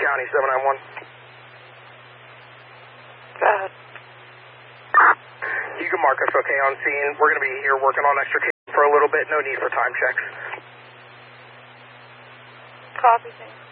County 791. Go ahead. You can mark us okay on scene. We're going to be here working on extra cable for a little bit. No need for time checks. Copy, thanks.